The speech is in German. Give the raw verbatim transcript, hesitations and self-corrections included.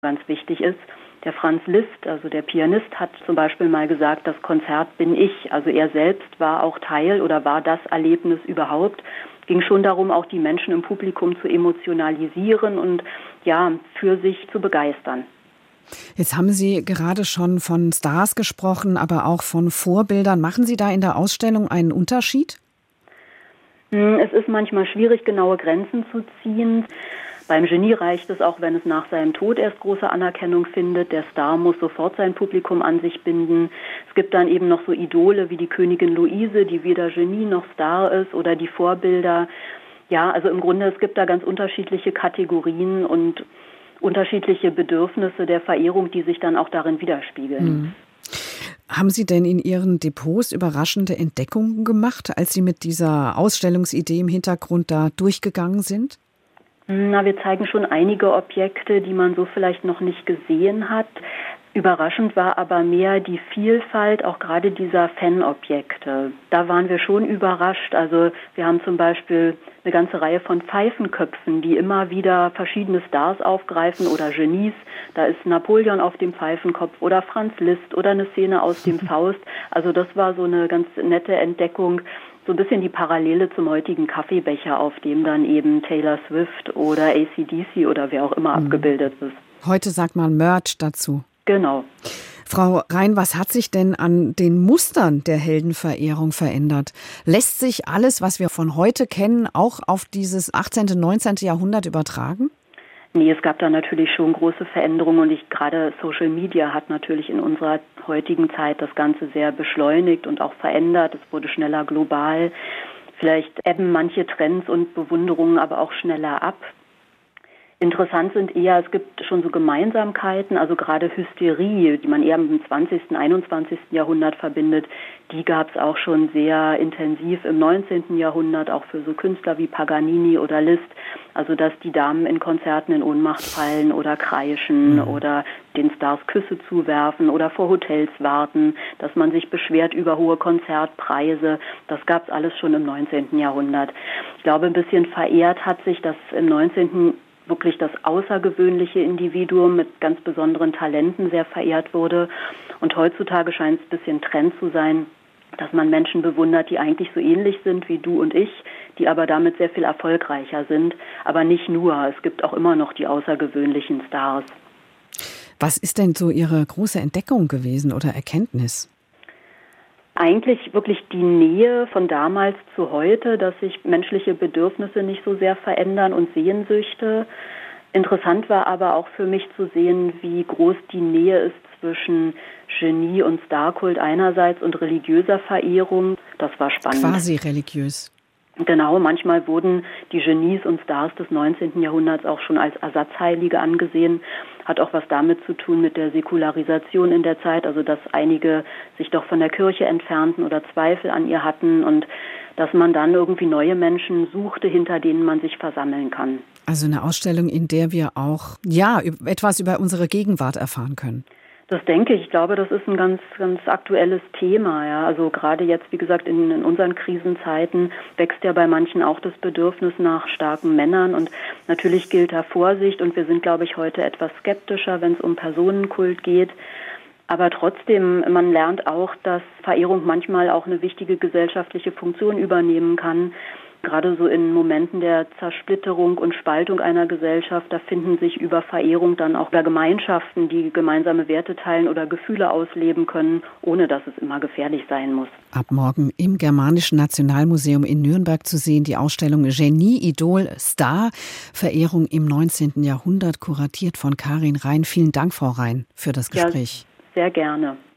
ganz wichtig ist. Der Franz Liszt, also der Pianist, hat zum Beispiel mal gesagt, das Konzert bin ich. Also er selbst war auch Teil oder war das Erlebnis überhaupt. Es ging schon darum, auch die Menschen im Publikum zu emotionalisieren und ja, für sich zu begeistern. Jetzt haben Sie gerade schon von Stars gesprochen, aber auch von Vorbildern. Machen Sie da in der Ausstellung einen Unterschied? Es ist manchmal schwierig, genaue Grenzen zu ziehen. Beim Genie reicht es auch, wenn es nach seinem Tod erst große Anerkennung findet. Der Star muss sofort sein Publikum an sich binden. Es gibt dann eben noch so Idole wie die Königin Luise, die weder Genie noch Star ist, oder die Vorbilder. Ja, also im Grunde, es gibt da ganz unterschiedliche Kategorien und unterschiedliche Bedürfnisse der Verehrung, die sich dann auch darin widerspiegeln. Hm. Haben Sie denn in Ihren Depots überraschende Entdeckungen gemacht, als Sie mit dieser Ausstellungsidee im Hintergrund da durchgegangen sind? Na, wir zeigen schon einige Objekte, die man so vielleicht noch nicht gesehen hat. Überraschend war aber mehr die Vielfalt, auch gerade dieser Fanobjekte. Da waren wir schon überrascht. Also wir haben zum Beispiel eine ganze Reihe von Pfeifenköpfen, die immer wieder verschiedene Stars aufgreifen oder Genies. Da ist Napoleon auf dem Pfeifenkopf oder Franz Liszt oder eine Szene aus dem Faust. Also das war so eine ganz nette Entdeckung. So ein bisschen die Parallele zum heutigen Kaffeebecher, auf dem dann eben Taylor Swift oder A C D C oder wer auch immer mhm. abgebildet ist. Heute sagt man Merch dazu. Genau. Frau Rein, was hat sich denn an den Mustern der Heldenverehrung verändert? Lässt sich alles, was wir von heute kennen, auch auf dieses achtzehnten., neunzehnten. Jahrhundert übertragen? Nee, es gab da natürlich schon große Veränderungen und ich, gerade Social Media hat natürlich in unserer heutigen Zeit das Ganze sehr beschleunigt und auch verändert. Es wurde schneller global. Vielleicht ebben manche Trends und Bewunderungen aber auch schneller ab. Interessant sind eher, es gibt schon so Gemeinsamkeiten, also gerade Hysterie, die man eher mit dem zwanzigsten., einundzwanzigsten. Jahrhundert verbindet, die gab es auch schon sehr intensiv im neunzehnten. Jahrhundert, auch für so Künstler wie Paganini oder Liszt. Also dass die Damen in Konzerten in Ohnmacht fallen oder kreischen mhm. oder den Stars Küsse zuwerfen oder vor Hotels warten, dass man sich beschwert über hohe Konzertpreise. Das gab es alles schon im neunzehnten. Jahrhundert. Ich glaube, ein bisschen verehrt hat sich das im neunzehnten wirklich das außergewöhnliche Individuum mit ganz besonderen Talenten sehr verehrt wurde. Und heutzutage scheint es ein bisschen Trend zu sein, dass man Menschen bewundert, die eigentlich so ähnlich sind wie du und ich, die aber damit sehr viel erfolgreicher sind. Aber nicht nur, es gibt auch immer noch die außergewöhnlichen Stars. Was ist denn so Ihre große Entdeckung gewesen oder Erkenntnis? Eigentlich wirklich die Nähe von damals zu heute, dass sich menschliche Bedürfnisse nicht so sehr verändern und Sehnsüchte. Interessant war aber auch für mich zu sehen, wie groß die Nähe ist zwischen Genie und Starkult einerseits und religiöser Verehrung. Das war spannend. Quasi religiös. Genau, manchmal wurden die Genies und Stars des neunzehnten. Jahrhunderts auch schon als Ersatzheilige angesehen. Hat auch was damit zu tun mit der Säkularisation in der Zeit, also dass einige sich doch von der Kirche entfernten oder Zweifel an ihr hatten und dass man dann irgendwie neue Menschen suchte, hinter denen man sich versammeln kann. Also eine Ausstellung, in der wir auch ja etwas über unsere Gegenwart erfahren können. Das denke ich. Ich glaube, das ist ein ganz, ganz aktuelles Thema. Ja. Also gerade jetzt, wie gesagt, in, in unseren Krisenzeiten wächst ja bei manchen auch das Bedürfnis nach starken Männern. Und natürlich gilt da Vorsicht. Und wir sind, glaube ich, heute etwas skeptischer, wenn es um Personenkult geht. Aber trotzdem, man lernt auch, dass Verehrung manchmal auch eine wichtige gesellschaftliche Funktion übernehmen kann. Gerade so in Momenten der Zersplitterung und Spaltung einer Gesellschaft, da finden sich über Verehrung dann auch Gemeinschaften, die gemeinsame Werte teilen oder Gefühle ausleben können, ohne dass es immer gefährlich sein muss. Ab morgen im Germanischen Nationalmuseum in Nürnberg zu sehen, die Ausstellung Genie, Idol, Star, Verehrung im neunzehnten. Jahrhundert, kuratiert von Karin Rein. Vielen Dank, Frau Rein, für das Gespräch. Ja, sehr gerne.